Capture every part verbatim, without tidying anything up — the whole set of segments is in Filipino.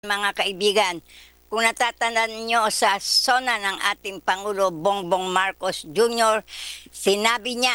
Mga kaibigan, kung natatandaan nyo sa sona ng ating Pangulo Bongbong Marcos Junior, sinabi niya,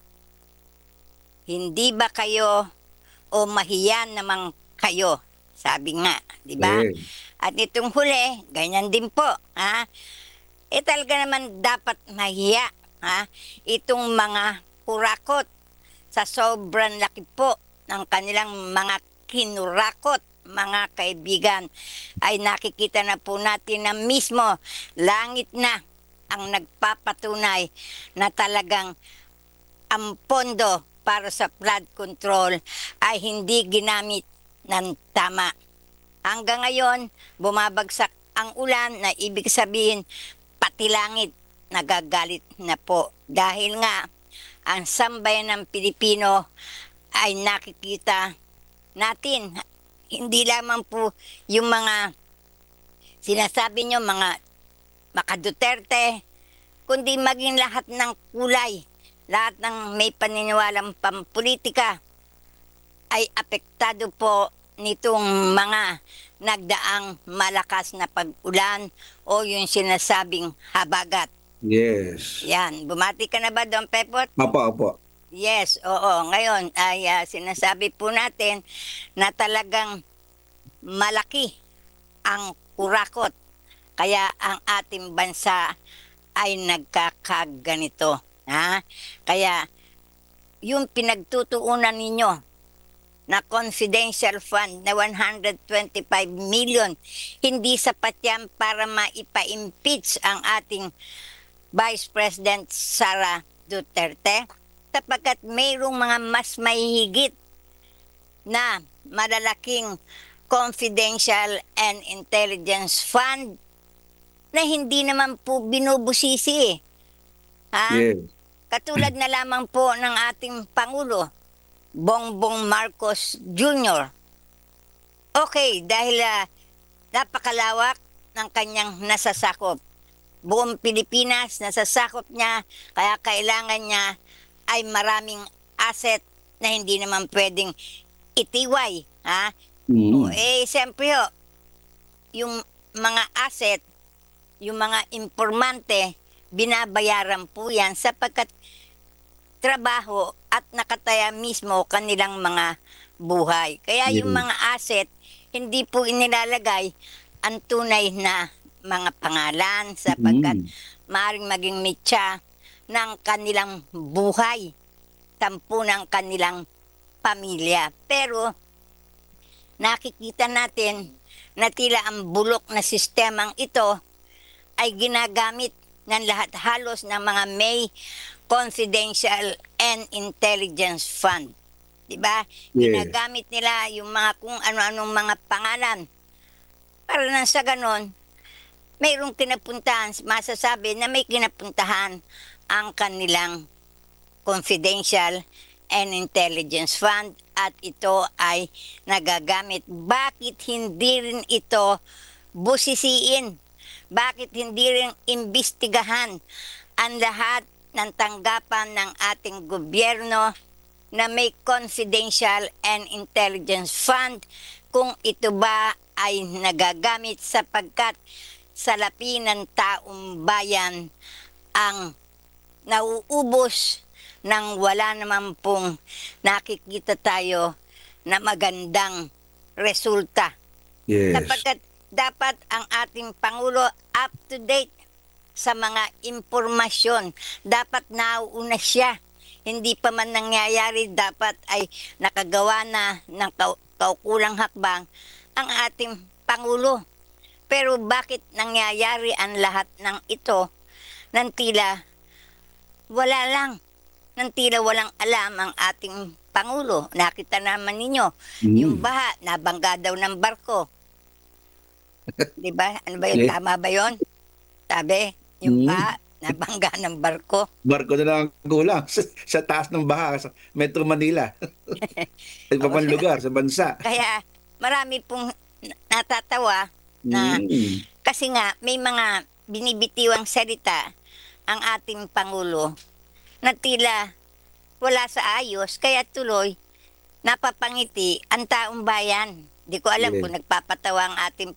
hindi ba kayo o mahiyan naman kayo? Sabi nga, di ba? Yes. At itong huli, ganyan din po. Ha? Eh talaga naman dapat mahiya. Ha? Itong mga kurakot sa sobrang laki po ng kanilang mga kinurakot, mga kaibigan, ay nakikita na po natin na mismo langit na ang nagpapatunay na talagang ang pondo para sa flood control ay hindi ginamit ng tama. Hanggang ngayon, bumabagsak ang ulan na ibig sabihin pati langit nagagalit na po. Dahil nga, ang sambayan ng Pilipino ay nakikita natin. Hindi lamang po yung mga sinasabi nyo, mga makaduterte, kundi maging lahat ng kulay, lahat ng may paniniwalang pampolitika ay apektado po nitong mga nagdaang malakas na pag-ulan o yung sinasabing habagat. Yes. Yan, bumati ka na ba, Don Pepot? Opo, opo. Yes, oo. Ngayon ay ah, sinasabi po natin na talagang malaki ang kurakot. Kaya ang ating bansa ay nagkakaganito. Ha? Kaya yung pinagtutuunan ninyo na confidential fund na one hundred twenty-five million, hindi sapat yan para maipa-impeach ang ating Vice President Sara Duterte, sapagkat mayroong mga mas mahihigit na malalaking confidential and intelligence fund na hindi naman po binubusisi. Eh. Ha? Yes. Katulad na lamang po ng ating Pangulo, Bongbong Marcos Junior Okay, dahil uh, napakalawak ng kanyang nasasakop. Buong Pilipinas, nasasakop niya, kaya kailangan niya ay maraming asset na hindi naman pwedeng itiway. Ha? O, Mm. eh, siyempre ho, yung mga asset, yung mga impormante, binabayaran po yan sapagkat trabaho at nakataya mismo kanilang mga buhay. Kaya yung Yes. mga asset, hindi po inilalagay ang tunay na mga pangalan sapagkat Mm. maaaring maging mitya ng kanilang buhay, tampo ng kanilang pamilya. Pero nakikita natin na tila ang bulok na sistemang ito ay ginagamit ng lahat halos ng mga may confidential and intelligence fund. Diba? Yes. Ginagamit nila yung mga kung ano-anong mga pangalan. Para nang sa ganon, mayroong kinapuntahan, masasabi na may kinapuntahan ang kanilang confidential and intelligence fund at ito ay nagagamit. Bakit hindi rin ito busisiin? Bakit hindi rin imbestigahan ang lahat ng tanggapan ng ating gobyerno na may confidential and intelligence fund kung ito ba ay nagagamit sapagkat salapi ng taong bayan ang nauubos nang wala naman pong nakikita tayo na magandang resulta. Yes. Sapagkat dapat ang ating Pangulo up to date sa mga impormasyon. Dapat nauuna siya. Hindi pa man nangyayari, dapat ay nakagawa na ng kau- kaukulang hakbang ang ating Pangulo. Pero bakit nangyayari ang lahat ng ito nang tila wala lang, nang tila walang alam ang ating Pangulo? Nakita naman ninyo, Mm. yung baha, nabangga daw ng barko. Di ba? Ano ba yun? Yes. Tama ba yun? Sabi, yung Mm. baha, nabangga ng barko. Barko na lang ang kulang sa, sa taas ng baha sa Metro Manila. Sa iba pang lugar, sa bansa. Kaya marami pong natatawa na Mm. kasi nga may mga binibitiwang salita ang ating Pangulo na tila wala sa ayos kaya tuloy napapangiti ang taong bayan. Di ko alam Yes. kung nagpapatawa ang ating